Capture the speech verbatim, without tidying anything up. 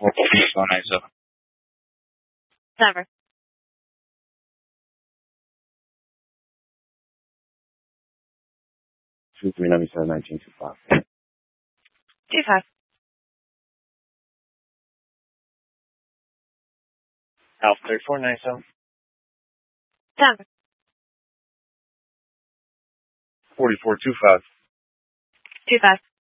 four nine seven. Never. Two three ninety seven nineteen two five. Two five. Alpha three four nine seven. Never. Forty four two five. Two five.